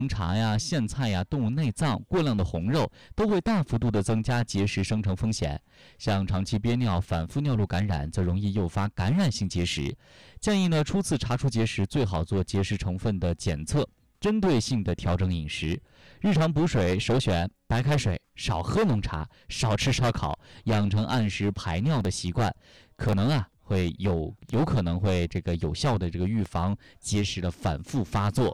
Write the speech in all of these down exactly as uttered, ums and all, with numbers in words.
红茶呀、苋菜呀、动物内脏、过量的红肉都会大幅度的增加结石生成风险。像长期憋尿、反复尿路感染，则容易诱发感染性结石。建议呢，初次查出结石，最好做结石成分的检测，针对性的调整饮食。日常补水首选白开水，少喝浓茶，少吃烧烤，养成按时排尿的习惯，可能啊会有有可能会这个有效的这个预防结石的反复发作。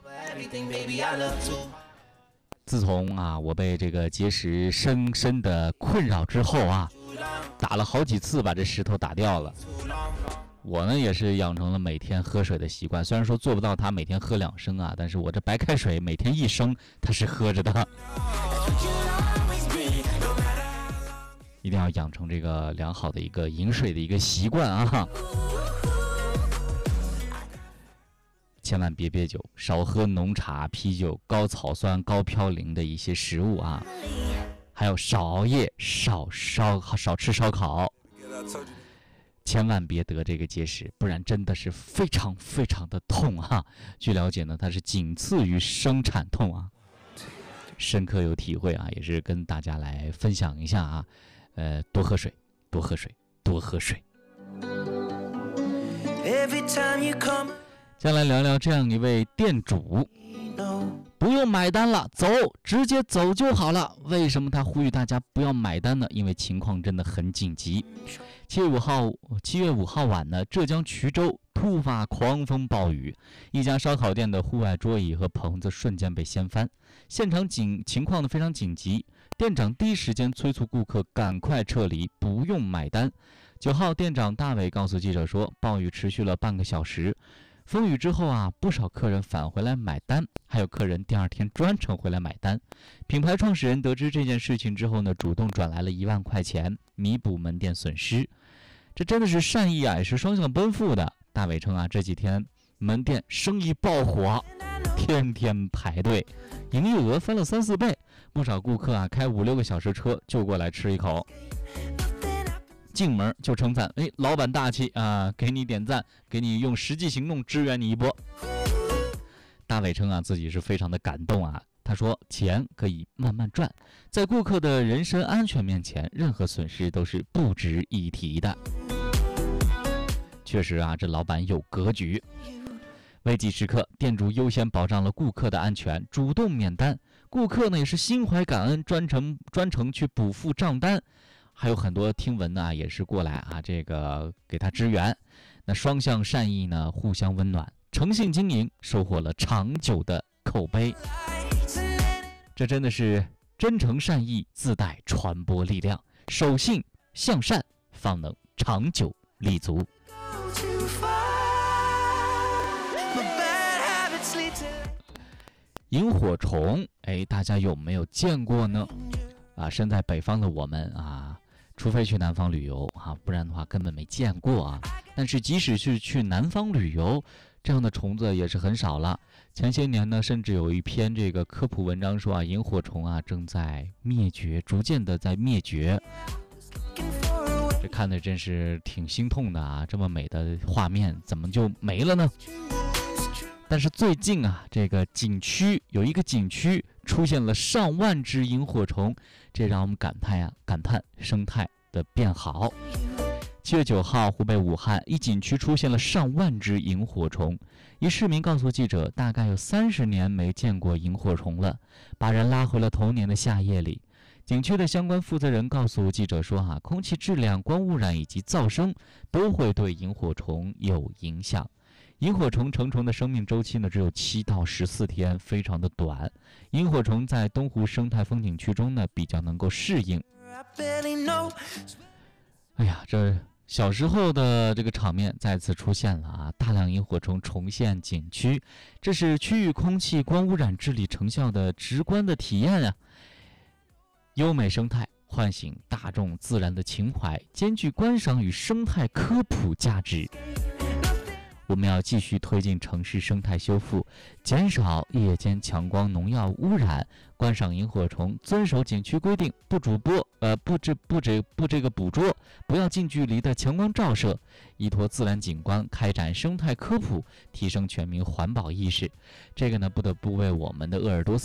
自从啊我被这个结石深深的困扰之后啊，打了好几次把这石头打掉了。我呢也是养成了每天喝水的习惯，虽然说做不到他每天喝两升啊，但是我这白开水每天一升他是喝着的。一定要养成这个良好的一个饮水的一个习惯啊！千万别憋酒，少喝浓茶、啤酒、高草酸、高嘌呤的一些食物啊，还有少熬夜、少烧、少吃烧烤。千万别得这个结石，不然真的是非常非常的痛啊！据了解呢，它是仅次于生产痛啊，深刻有体会啊，也是跟大家来分享一下啊。呃，多喝水，多喝水，多喝水。先来聊聊这样一位店主，不用买单了，走，直接走就好了。为什么他呼吁大家不要买单呢？因为情况真的很紧急。七月五号，七月五号晚呢，浙江衢州突发狂风暴雨，一家烧烤店的户外桌椅和棚子瞬间被掀翻，现场紧情况呢非常紧急，店长第一时间催促顾客赶快撤离，不用买单。九号，店长大伟告诉记者说，暴雨持续了半个小时。风雨之后啊，不少客人返回来买单，还有客人第二天专程回来买单。品牌创始人得知这件事情之后呢，主动转来了一万块钱，弥补门店损失。这真的是善意啊，也是双向奔赴的。大伟称啊，这几天门店生意爆火，天天排队，营业额翻了三四倍，不少顾客啊开五六个小时车就过来吃一口。进门就称赞，哎，老板大气啊，给你点赞，给你用实际行动支援你一波。大伟称啊，自己是非常的感动啊。他说，钱可以慢慢赚，在顾客的人身安全面前，任何损失都是不值一提的。确实啊，这老板有格局。危急时刻，店主优先保障了顾客的安全，主动免单，顾客呢也是心怀感恩，专程专程去补付账单。还有很多听闻呢，也是过来啊，这个给他支援。那双向善意呢，互相温暖，诚信经营，收获了长久的口碑。这真的是真诚善意自带传播力量，守信向善，方能长久立足。萤火虫，哎，大家有没有见过呢？啊，身在北方的我们啊，除非去南方旅游啊，不然的话根本没见过啊。但是即使是去南方旅游，这样的虫子也是很少了。前些年呢，甚至有一篇这个科普文章说啊，萤火虫啊正在灭绝，逐渐的在灭绝。这看的真是挺心痛的啊！这么美的画面怎么就没了呢？但是最近啊，这个景区有一个景区出现了上万只萤火虫，这让我们感叹呀、啊，感叹生态的变好。七月九号，湖北武汉一景区出现了上万只萤火虫，一市民告诉记者，大概有三十年没见过萤火虫了，把人拉回了童年的夏夜里。景区的相关负责人告诉记者说啊，空气质量、光污染以及噪声都会对萤火虫有影响。萤火虫成虫的生命周期呢，只有七到十四天，非常的短。萤火虫在东湖生态风景区中呢，比较能够适应。哎呀，这小时候的这个场面再次出现了啊！大量萤火虫重现景区，这是区域空气光污染治理成效的直观的体验啊！优美生态唤醒大众自然的情怀，兼具观赏与生态科普价值。我们要继续推进城市生态修复，减少夜间强光农药污染，观赏萤火虫，遵守景区规定，不主播呃不这不这不这个捕捉，不要近距离的强光照射，依托自然景观开展生态科普，提升全民环保意识。这个呢，不得不为我们的鄂尔多斯